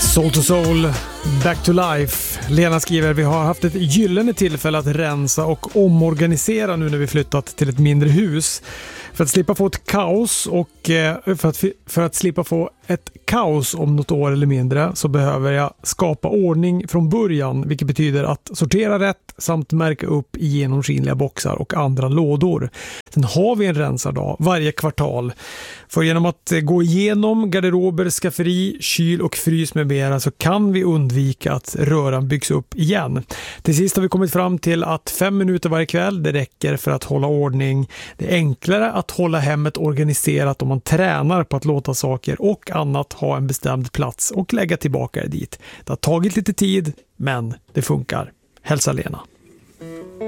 Soul to Soul, Back to Life. Lena skriver: vi har haft ett gyllene tillfälle att rensa och omorganisera nu när vi flyttat till ett mindre hus. För att slippa få ett kaos och för att slippa få ett kaos om något år eller mindre så behöver jag skapa ordning från början, vilket betyder att sortera rätt samt märka upp i genomskinliga boxar och andra lådor. Sen har vi en rensardag varje kvartal. För genom att gå igenom garderober, skafferi, kyl och frys med mera så kan vi undvika att röran byggs upp igen. Till sist har vi kommit fram till att 5 minuter varje kväll det räcker för att hålla ordning. Det är enklare att hålla hemmet organiserat om man tränar på att låta saker och annat ha en bestämd plats och lägga tillbaka det dit. Det har tagit lite tid, men det funkar. Hälsa Lena.